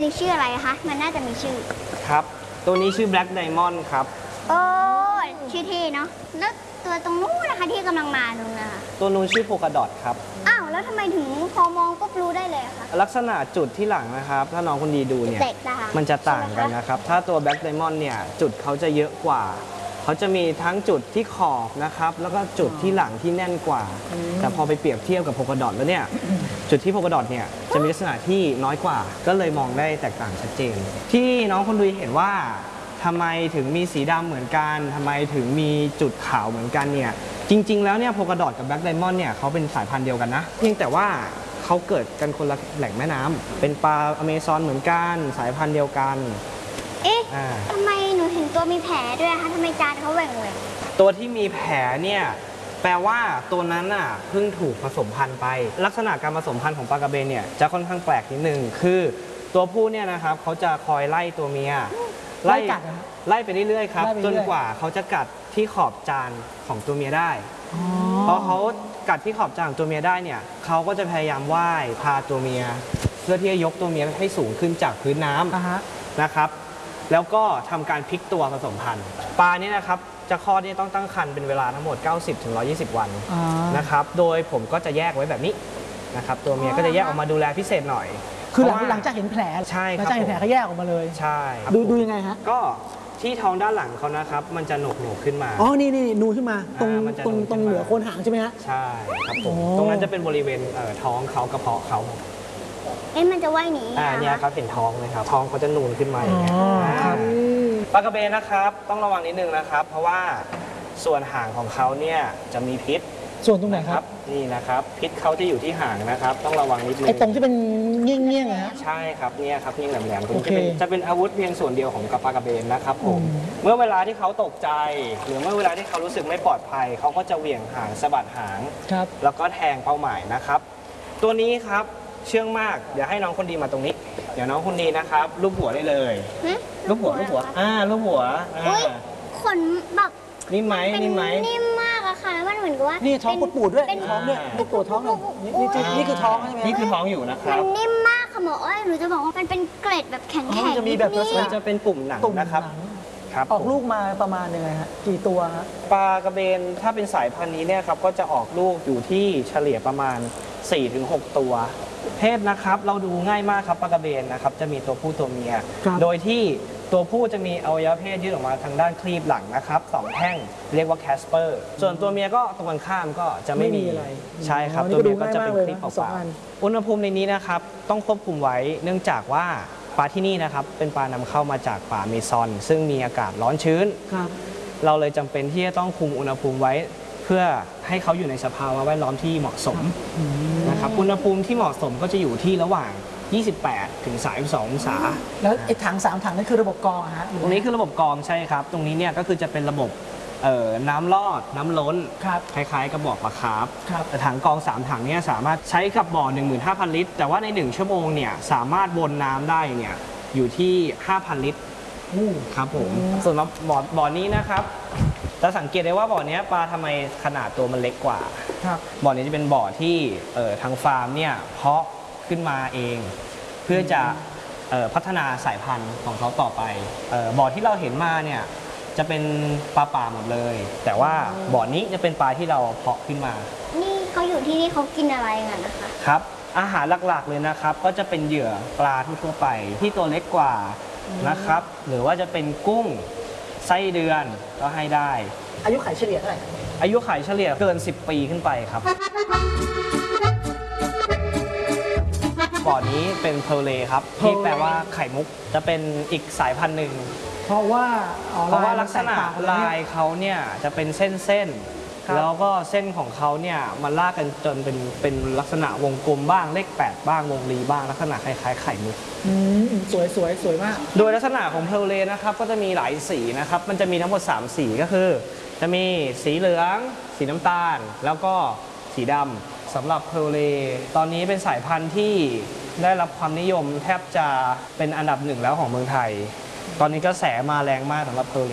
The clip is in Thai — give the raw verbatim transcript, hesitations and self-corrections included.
ชื่ออะไรคะมันน่าจะมีชื่อครับตัวนี้ชื่อ Black Diamond ครับโอ้ชื่อที่เนาะแล้วตัวตรงนู้นนะคะที่กำลังมาตรงนั้นตัวนู้นชื่อ Polka Dot ครับอ้าวแล้วทำไมถึงพอมองก็รู้ได้เลยคะลักษณะจุดที่หลังนะครับถ้าน้องคนดีดูเนี่ยมันจะต่างกันนะครับถ้าตัว Black Diamond เนี่ยจุดเขาจะเยอะกว่าเขาจะมีทั้งจุดที่ขอบนะครับแล้วก็จุดที่หลังที่แน่นกว่าแต่พอไปเปรียบเทียบกับ Polka Dot แล้วเนี่ยจุดที่ Polka Dot เนี่ยจะมีลักษณะที่น้อยกว่าก็เลยมองได้แตกต่างชัดเจนที่น้องคนดูเห็นว่าทำไมถึงมีสีดำเหมือนกันทำไมถึงมีจุดขาวเหมือนกันเนี่ยจริงๆแล้วเนี่ย Polka Dot กับ Black Diamond เนี่ยเขาเป็นสายพันธุ์เดียวกันนะเพียงแต่ว่าเขาเกิดกันคนละแหล่งแม่น้ำเป็นปลาอเมซอนเหมือนกันสายพันธุ์เดียวกันเอ๊ะทำไมหนูเห็นตัวมีแผลด้วยคะทำไมจานเขาแหว่งแหว่งตัวที่มีแผลเนี่ยแปลว่าตัวนั้นน่ะเพิ่งถูกผสมพันธุ์ไปลักษณะการผสมพันธุ์ของปลากระเบนเนี่ยจะค่อนข้างแปลกนิดนึงคือตัวผู้เนี่ยนะครับเขาจะคอยไล่ตัวเมียไล่กัดไล่ไปเรื่อยๆครับจนกว่าเขาจะกัดที่ขอบจานของตัวเมียได้พอเขากัดที่ขอบจานของตัวเมียได้เนี่ยเขาก็จะพยายามว่ายพาตัวเมียเพื่อที่จะยกตัวเมียให้สูงขึ้นจากพื้นน้ำนะครับแล้วก็ทำการพลิกตัวผสมพันธุ์ปลาเนี่ยนะครับจะคลอดนี่ต้องตั้งครรภ์เป็นเวลาทั้งหมด เก้าสิบถึงหนึ่งร้อยยี่สิบ วันนะครับโดยผมก็จะแยกไว้แบบนี้นะครับตัวเมียก็จะแยกออกมาดูแลพิเศษหน่อยคือหลังจากเห็นแผลใช่ครับหลังจากเห็นแผลก็แยกออกมาเลยใช่ดูดูยังไงฮะก็ที่ท้องด้านหลังเขานะครับมันจะโหนกโหนกขึ้นมาอ๋อนี่นี่นูขึ้นมาตรงตรงตรงเหนือโคนหางใช่ไหมฮะใช่ครับผมตรงนั้นจะเป็นบริเวณท้องเขากระเพาะเขาเอ๊ะมันจะว่ายหนีอ่าเนี่ยครับเห็นท้องเลยครับท้องเขาจะนูนขึ้นมาอย่างเงี้ยปลากระเบนนะครับต้องระวังนิดนึงนะครับเพราะว่าส่วนหางของเขาเนี่ยจะมีพิษส่วนตรงไหนครับนี่นะครับพิษเขาจะอยู่ที่หางนะครับต้องระวังนิดนึงไอ้ตรงที่เป็นเงี้ยงเงี้ยงนะฮะใช่ครับเนี่ยครับเงี้ยงแหลมๆตรงนี้จะเป็นจะเป็นอาวุธเพียงส่วนเดียวของปลากระเบนนะครับผมเมื่อเวลาที่เขาตกใจหรือเมื่อเวลาที่เขารู้สึกไม่ปลอดภัยเขาก็จะเหวี่ยงหางสะบัดหางแล้วก็แทงเป้าหมายนะครับตัวนี้ครับเชื่องมากเดี๋ยวให้น้องคนดีมาตรงนี้เดี๋ยวน้องคนดีนะครับลูบหัวได้เลยลูบหัวลูบหัวอ่าลูบหัวขนแบบนิ่มไหมนิ่มไหมนิ่มมากอะค่ะมันเหมือนกับว่านี่ท้องปูดด้วยท้องเนี่ยนี่ตัวท้องนี่นี่คือท้องใช่ไหมนี่คือท้องอยู่นะครับมันนิ่มมากค่ะหมออ้อยหนูจะบอกว่ามันเป็นเกล็ดแบบแข็งๆจะมีแบบมันจะเป็นปุ่มหนังนะครับครับออกลูกมาประมาณยังไงฮะกี่ตัวฮะปลากระเบนถ้าเป็นสายพันธุ์นี้เนี่ยครับก็จะออกลูกอยู่ที่เฉลี่ยประมาณ สี่ถึงหก ตัวเพศนะครับเราดูง่ายมากครับปลากระเบนนะครับจะมีตัวผู้ตัวเมียโดยที่ตัวผู้จะมีอวัยวะเพศยื่นออกมาทางด้านคลีบหลังนะครับสองแท่งเรียกว่าแคสเปอร์ส่วนตัวเมียก็ตรงกันข้ามก็จะไม่มีอะไรใช่ครับตัวเมียก็จะเป็นคลีบเปล่าๆอุณหภูมิในนี้นะครับต้องควบคุมไว้เนื่องจากว่าปลาที่นี่นะครับเป็นปลานำเข้ามาจากป่าเมซอนซึ่งมีอากาศร้อนชื้นเราเลยจำเป็นที่จะต้องคุมอุณหภูมิไว้เพื่อให้เขาอยู่ในสภาวะแวดล้อมที่เหมาะสมนะครับอุณหภูมิที่เหมาะสมก็จะอยู่ที่ระหว่างยี่สิบแปดถึงสามสิบสององศาแล้วไอ้ถังสามถังนั่นคือระบบกรองฮะตรงนี้คือระบบกรองใช่ครับตรงนี้เนี่ยก็คือจะเป็นระบบน้ำลอดน้ำล้นคล้ายๆกับบ่อปลาคาร์ฟแต่ถังกรองสามถังเนี่ยสามารถใช้กับบ่อ หนึ่งหมื่นห้าพัน ลิตรแต่ว่าในหนึ่งชั่วโมงเนี่ยสามารถวนน้ำได้เนี่ยอยู่ที่ ห้าพัน ลิตรครับผมส่วนบ่อบ่อนี้นะครับจะสังเกตได้ว่าบ่อนี้ปลาทำไมขนาดตัวมันเล็กกว่าบ่อนี้จะเป็นบ่อที่ทางฟาร์มเนี่ยเพาะขึ้นมาเองเพื่อจะพัฒนาสายพันธุ์ของเขาต่อไปบ่อที่เราเห็นมาเนี่ยจะเป็นปลาป่าหมดเลยแต่ว่าบ่อนี้จะเป็นปลาที่เราเพาะขึ้นมานี่เขาอยู่ที่นี่เขากินอะไรกันนะคะครับอาหารหลักๆเลยนะครับก็จะเป็นเหยื่อปลาทั่วไปที่ตัวเล็กกว่านะครับหรือว่าจะเป็นกุ้งไส้เดือนก็ให้ได้อายุขัยเฉลี่ยเท่าไหร่อายุขัยเฉลี่ยเกินสิบปีขึ้นไปครับบ่อนี้เป็นเพลเลครับที่แปลว่าไข่มุกจะเป็นอีกสายพันธุ์หนึ่งเพราะว่าเพราะว่าลักษณะลายเขาเนี่ยจะเป็นเส้นเส้นแล้วก็เส้นของเขาเนี่ยมันลากกันจนเป็นเป็นลักษณะวงกลมบ้างเลขแปดบ้างวงรีบ้างลักษณะคล้ายๆไข่มุกสวยสวยสวยมากโดยลักษณะของเพลเลนะครับก็จะมีหลายสีนะครับมันจะมีทั้งหมดสามสีก็คือจะมีสีเหลืองสีน้ำตาลแล้วก็สีดำสำหรับเพลเลตอนนี้เป็นสายพันธุ์ที่ได้รับความนิยมแทบจะเป็นอันดับหนึ่งแล้วของเมืองไทยตอนนี้กระแสมาแรงมากสำหรับเพลเล